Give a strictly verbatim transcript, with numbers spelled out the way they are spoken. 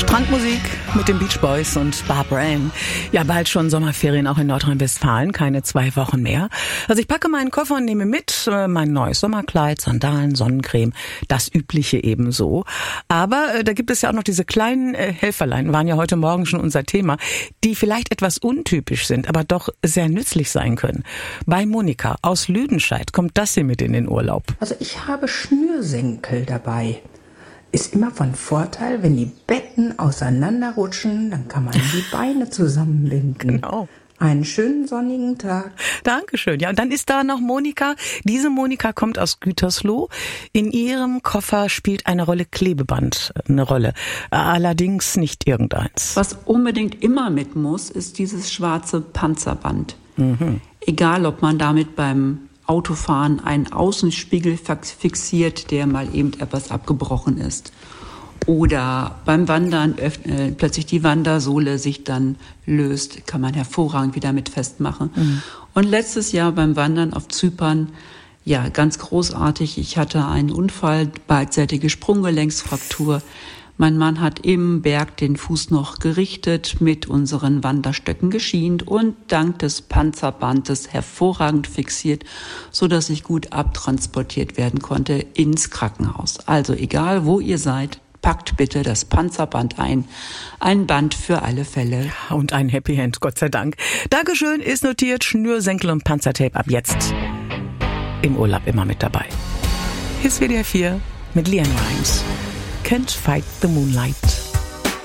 Strandmusik mit den Beach Boys und Barbara Ann. Ja, bald schon Sommerferien auch in Nordrhein-Westfalen, keine zwei Wochen mehr. Also ich packe meinen Koffer und nehme mit äh, mein neues Sommerkleid, Sandalen, Sonnencreme, das Übliche ebenso. Aber äh, da gibt es ja auch noch diese kleinen äh, Helferlein, waren ja heute Morgen schon unser Thema, die vielleicht etwas untypisch sind, aber doch sehr nützlich sein können. Bei Monika aus Lüdenscheid kommt das hier mit in den Urlaub. Also ich habe Schnürsenkel dabei. Ist immer von Vorteil, wenn die Betten auseinanderrutschen, dann kann man die Beine zusammenbinden. Genau. Einen schönen sonnigen Tag. Dankeschön. Ja, und dann ist da noch Monika. Diese Monika kommt aus Gütersloh. In ihrem Koffer spielt eine Rolle Klebeband eine Rolle. Allerdings nicht irgendeins. Was unbedingt immer mit muss, ist dieses schwarze Panzerband. Mhm. Egal, ob man damit beim Autofahren einen Außenspiegel fixiert, der mal eben etwas abgebrochen ist. Oder beim Wandern äh, plötzlich die Wandersohle sich dann löst, kann man hervorragend wieder mit festmachen. Mhm. Und letztes Jahr beim Wandern auf Zypern, ja, ganz großartig. Ich hatte einen Unfall, beidseitige Sprunggelenksfraktur. Mein Mann hat im Berg den Fuß noch gerichtet, mit unseren Wanderstöcken geschient und dank des Panzerbandes hervorragend fixiert, so dass ich gut abtransportiert werden konnte ins Krankenhaus. Also egal, wo ihr seid, packt bitte das Panzerband ein. Ein Band für alle Fälle. Und ein Happy End, Gott sei Dank. Dankeschön, ist notiert. Schnürsenkel und Panzertape ab jetzt im Urlaub immer mit dabei. Hier ist W D R vier mit Leanne Rimes. Can't Fight the Moonlight.